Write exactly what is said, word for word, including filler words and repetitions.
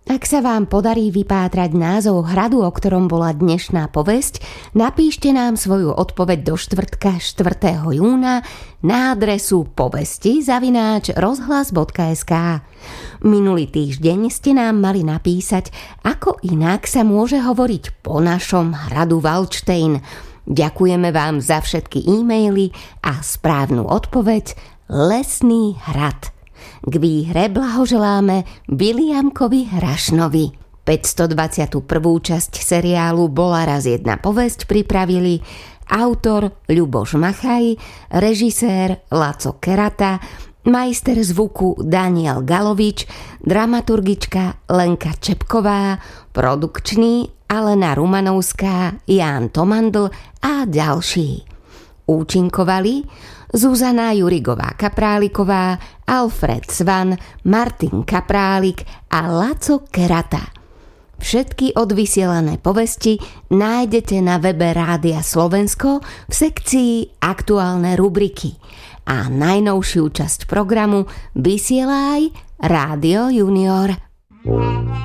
Ak sa vám podarí vypátrať názov hradu, o ktorom bola dnešná povesť, napíšte nám svoju odpoveď do štvrtka štvrtého júna na adresu povesti zavináč rozhlas bodka es ká. Minulý týždeň ste nám mali napísať, ako inak sa môže hovoriť po našom hradu Valdštejn. Ďakujeme vám za všetky e-maily a správnu odpoveď Lesný hrad. K výhre blahoželáme Viliamkovi Hrašnovi. päťstodvadsiatu prvú časť seriálu Bola raz jedna povesť pripravili autor Ľuboš Machaj, režisér Laco Kerata, majster zvuku Daniel Galovič, dramaturgička Lenka Čepková, produkčný Alena Rumanovská, Ján Tomandl a ďalší. Účinkovali Zuzana Jurigová-Kapráliková, Alfred Svan, Martin Kaprálik a Laco Kerata. Všetky odvysielané povesti nájdete na webe Rádia Slovensko v sekcii Aktuálne rubriky. A najnovšiu časť programu vysiela aj Rádio Junior.